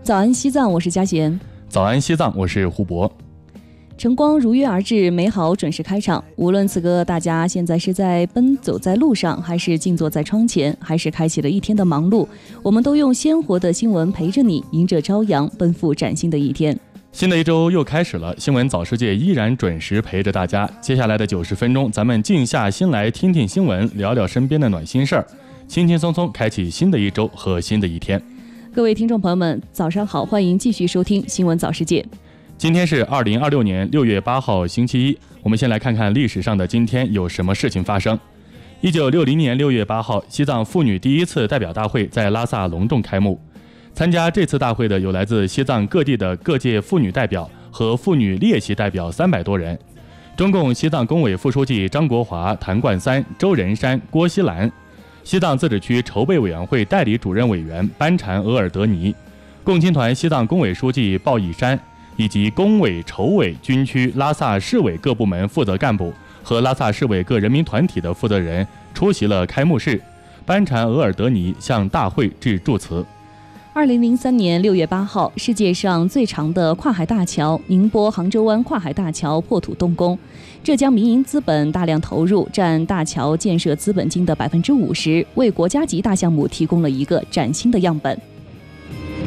早安西藏，我是佳贤。 早安西藏，我是胡博。 晨光如约而至，美好准时开场。无论此刻大家现在是在奔走在路上，还是静坐在窗前，还是开启了一天的忙碌，我们都用鲜活的新闻陪着你，迎着朝阳奔赴崭新的一天。 新的一周又开始了，新闻早世界依然准时陪着大家。接下来的90分钟，咱们静下心来听听新闻，聊聊身边的暖心事儿，轻轻松松开启新的一周和新的一天。 各位听众朋友们，早上好，欢迎继续收听新闻早世界。 今天是2026年6月8号星期一，我们先来看看历史上的今天有什么事情发生。1960年6月8号，西藏妇女第一次代表大会在拉萨隆重开幕。参加这次大会的有来自西藏各地的各界妇女代表和妇女列席代表300多人。中共西藏工委副书记张国华、谭冠三、周仁山、郭锡兰，西藏自治区筹备委员会代理主任委员班禅额尔德尼，共青团西藏工委书记鲍以山，以及工委、筹委、军区、拉萨市委各部门负责干部和拉萨市委各人民团体的负责人出席了开幕式。班禅额尔德尼向大会致祝词。 2003年6月8号，世界上最长的跨海大桥宁波杭州湾跨海大桥破土动工，浙江民营资本大量投入，占大桥建设资本金的50%，为国家级大项目提供了一个崭新的样本。